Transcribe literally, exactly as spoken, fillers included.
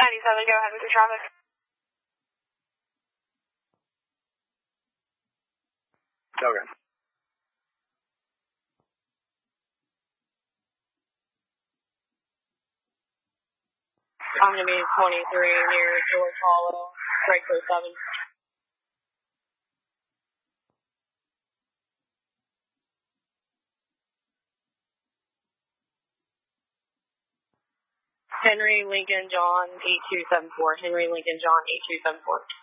ninety-seven, go ahead with your traffic. Okay. I'm going to be twenty-three near George Hollow, break code seven. Henry Lincoln John eight two seven four. Henry Lincoln John eight two seven four.